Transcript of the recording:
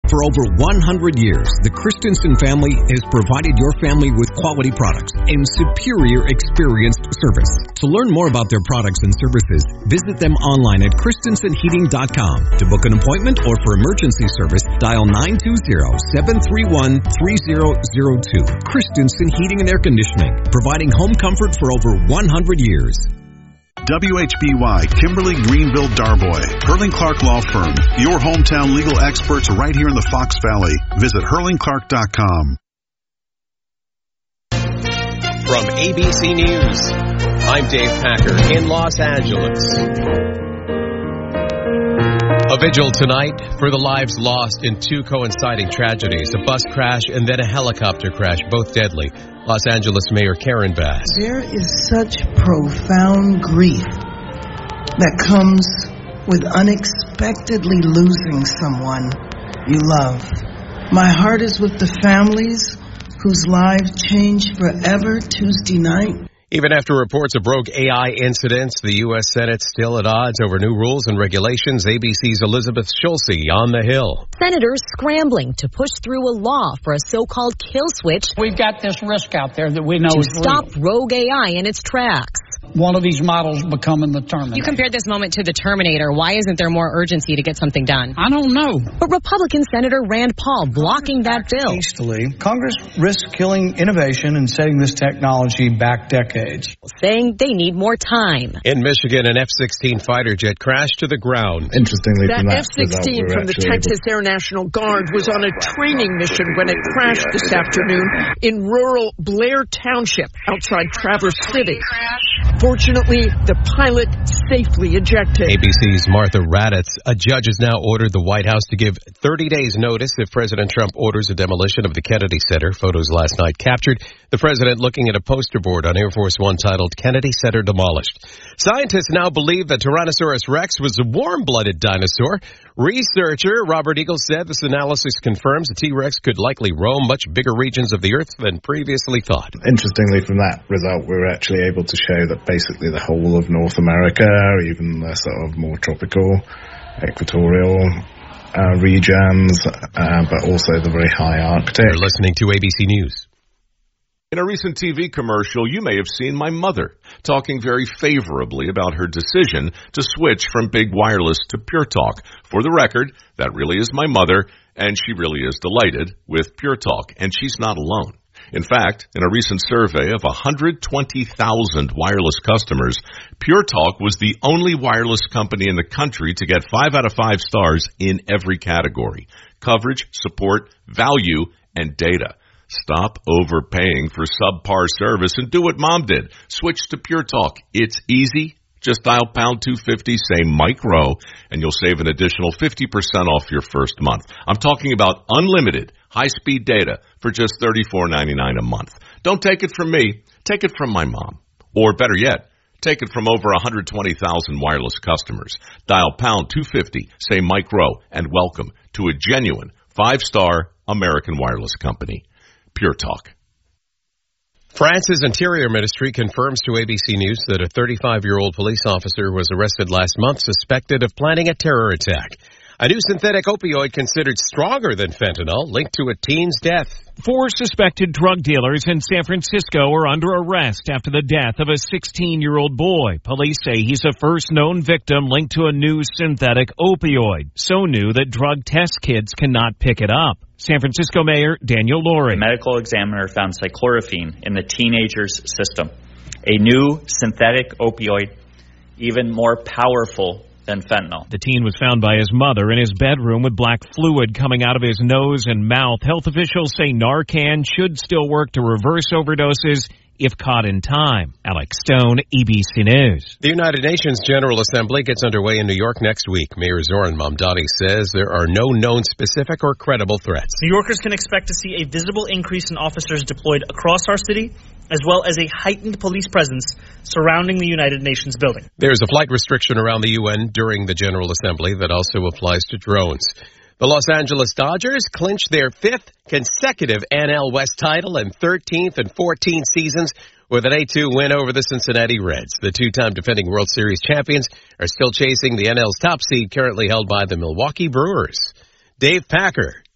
For over 100 years, the Christensen family has provided your family with quality products and superior experienced service. To learn more about their products and services, visit them online at christensenheating.com. To book an appointment or for emergency service, dial 920-731-3002. Christensen Heating and Air Conditioning, providing home comfort for over 100 years. WHBY, Kimberly Greenville Darboy, Hurling Clark Law Firm, your hometown legal experts right here in the Fox Valley. Visit hurlingclark.com. From ABC News, I'm Dave Packer in Los Angeles. A vigil tonight for the lives lost in two coinciding tragedies, a bus crash and then a helicopter crash, both deadly. Los Angeles Mayor Karen Bass. There is such profound grief that comes with unexpectedly losing someone you love. My heart is with the families whose lives changed forever Tuesday night. Even after reports of rogue AI incidents, the U.S. Senate still at odds over new rules and regulations. ABC's Elizabeth Schulze on the Hill. Senators scrambling to push through a law for a so-called kill switch. We've got this risk out there that we know is real. Stop rogue AI in its tracks. One of these models becoming the Terminator. You compared this moment to the Terminator. Why isn't there more urgency to get something done? I don't know. But Republican Senator Rand Paul blocking that bill. Hastily, Congress risks killing innovation and setting this technology back decades. Saying they need more time. In Michigan, an F-16 fighter jet crashed to the ground. Interestingly, that F-16 from the Texas Air National Guard was on a training mission when it crashed this afternoon in rural Blair Township outside Traverse City. Fortunately, the pilot safely ejected. ABC's Martha Raddatz. A judge has now ordered the White House to give 30 days notice if President Trump orders a demolition of the Kennedy Center. Photos last night captured the president looking at a poster board on Air Force One titled Kennedy Center Demolished. Scientists now believe that Tyrannosaurus rex was a warm-blooded dinosaur. Researcher Robert Eagles said this analysis confirms the T-Rex could likely roam much bigger regions of the Earth than previously thought. Interestingly, from that result, we were actually able to show that basically the whole of North America, even the sort of more tropical, equatorial regions, but also the very high Arctic. You're listening to ABC News. In a recent TV commercial, you may have seen my mother talking very favorably about her decision to switch from Big Wireless to Pure Talk. For the record, that really is my mother, and she really is delighted with Pure Talk, and she's not alone. In fact, in a recent survey of 120,000 wireless customers, Pure Talk was the only wireless company in the country to get 5 out of 5 stars in every category: coverage, support, value, and data. Stop overpaying for subpar service and do what Mom did. Switch to Pure Talk. It's easy. Just dial pound 250, say Mike Rowe, and you'll save an additional 50% off your first month. I'm talking about unlimited high-speed data for just $34.99 a month. Don't take it from me. Take it from my mom. Or better yet, take it from over 120,000 wireless customers. Dial pound 250, say Mike Rowe, and welcome to a genuine 5-star American wireless company. Pure Talk. France's Interior Ministry confirms to ABC News that a 35-year-old police officer was arrested last month suspected of planning a terror attack. A new synthetic opioid considered stronger than fentanyl linked to a teen's death. 4 suspected drug dealers in San Francisco are under arrest after the death of a 16-year-old boy. Police say he's a first known victim linked to a new synthetic opioid, so new that drug test kits cannot pick it up. San Francisco Mayor Daniel Lurie. The medical examiner found cyclorphine in the teenager's system, a new synthetic opioid, even more powerful than fentanyl. The teen was found by his mother in his bedroom with black fluid coming out of his nose and mouth. Health officials say Narcan should still work to reverse overdoses if caught in time. Alex Stone, ABC News. The United Nations General Assembly gets underway in New York next week. Mayor Zoran Mamdani says there are no known specific or credible threats. New Yorkers can expect to see a visible increase in officers deployed across our city, as well as a heightened police presence surrounding the United Nations building. There's a flight restriction around the UN during the General Assembly that also applies to drones. The Los Angeles Dodgers clinch their 5th consecutive NL West title and 13th and 14th seasons with an 8-2 win over the Cincinnati Reds. The 2-time defending World Series champions are still chasing the NL's top seed currently held by the Milwaukee Brewers. Dave Packer,